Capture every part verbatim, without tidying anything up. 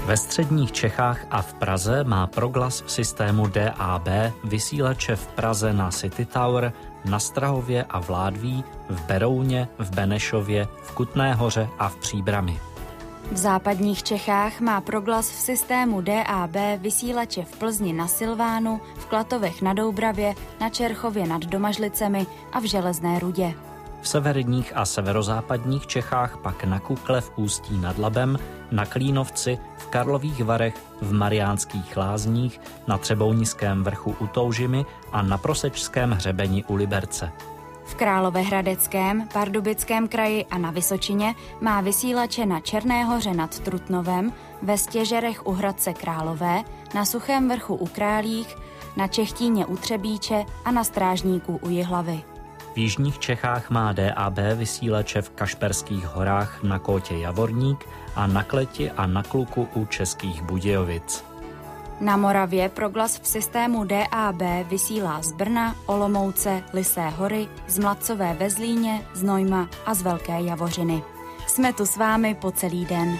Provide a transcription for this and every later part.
Ve středních Čechách a v Praze má Proglas v systému D A B vysílače v Praze na City Tower, na Strahově a v Ládví, v Berouně, v Benešově, v Kutné Hoře a v Příbrami. V západních Čechách má Proglas v systému D A B vysílače v Plzni na Silvánu, v Klatovech na Doubravě, na Čerchově nad Domažlicemi a v Železné Rudě. V severních a severozápadních Čechách pak na Kukle v Ústí nad Labem, na Klínovci, v Karlových Varech, v Mariánských Lázních, na Třebounickém vrchu u Toužimy a na Prosečském hřebeni u Liberce. V Královéhradeckém, Pardubickém kraji a na Vysočině má vysílače na Černé Hoře nad Trutnovem, ve Stěžerech u Hradce Králové, na Suchém vrchu u Králích, na Čechtíně u Třebíče a na Strážníku u Jihlavy. V jižních Čechách má D A B vysílače v Kašperských horách na Kótě Javorník a na Kleti a na Kluku u Českých Budějovic. Na Moravě Proglas v systému D A B vysílá z Brna, Olomouce, Lysé hory, z Mladcové ve Zlíně, z Nojma a z Velké Javořiny. Jsme tu s vámi po celý den.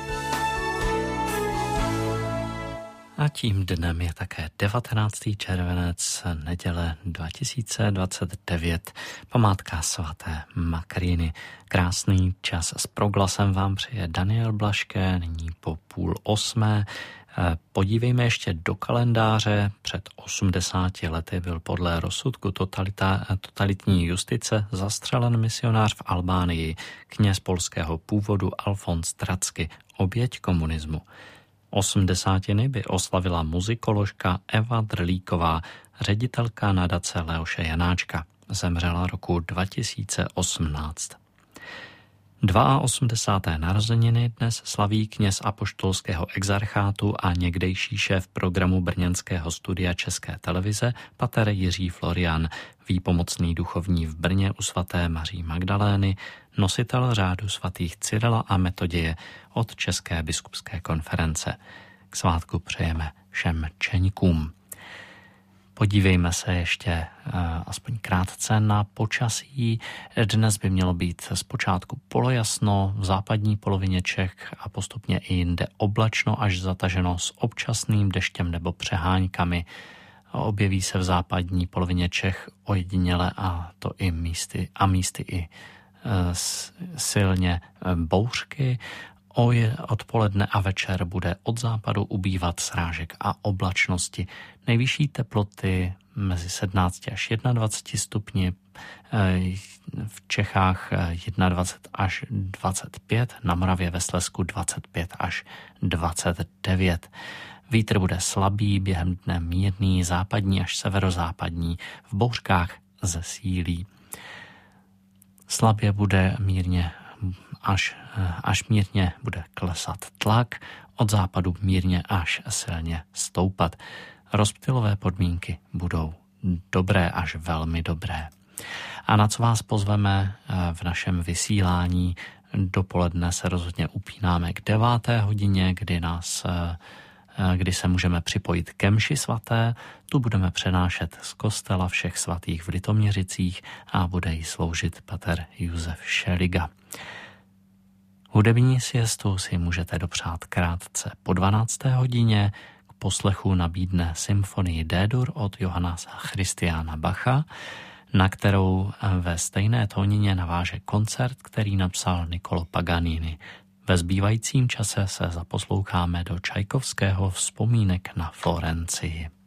A tím dnem je také devatenáctého červenec, neděle dva tisíce dvacet devět, památka svaté Makriny. Krásný čas s Proglasem vám přeje Daniel Blaške, nyní po půl osmé. Podívejme ještě do kalendáře. Před osmdesáti lety byl podle rozsudku totalita, totalitní justice zastřelen misionář v Albánii, kněz polského původu Alfons Tracky, oběť komunismu. Osmdesátiny by oslavila muzikoložka Eva Drlíková, ředitelka nadace Leoše Janáčka. Zemřela roku dva tisíce osmnáct. osmdesáté druhé narozeniny dnes slaví kněz apoštolského exarchátu a někdejší šéf programu brněnského studia České televize pater Jiří Florian, výpomocný duchovní v Brně u svaté Maří Magdalény, nositel řádu svatých Cyrila a Metoděje od České biskupské konference. K svátku přejeme všem čeňkům. Podívejme se ještě uh, aspoň krátce na počasí. Dnes by mělo být zpočátku polojasno, v západní polovině Čech a postupně i jinde oblačno až zataženo s občasným deštěm nebo přeháňkami. Objeví se v západní polovině Čech ojediněle a to i místy a místy i uh, silně bouřky. Odpoledne a večer bude od západu ubývat srážek a oblačnosti. Nejvyšší teploty mezi sedmnáct až dvacet jedna stupni, v Čechách dvacet jedna až dvacet pět, na Moravě ve Slezsku dvacet pět až dvacet devět. Vítr bude slabý, během dne mírný, západní až severozápadní, v bouřkách zesílí. Slabě bude mírně Až, až mírně bude klesat tlak, od západu mírně až silně stoupat. Rozptylové podmínky budou dobré až velmi dobré. A na co vás pozveme v našem vysílání, dopoledne se rozhodně upínáme k deváté hodině, kdy nás kdy se můžeme připojit ke mši svaté. Tu budeme přenášet z kostela Všech svatých v Litoměřicích a bude jí sloužit pater Josef Šeliga. Hudební siestu si můžete dopřát krátce po dvanácté hodině. K poslechu nabídne symfonii D-dur od Johanna Christiana Bacha, na kterou ve stejné tónině naváže koncert, který napsal Niccolo Paganini. Ve zbývajícím čase se zaposloucháme do Čajkovského Vzpomínek na Florencii.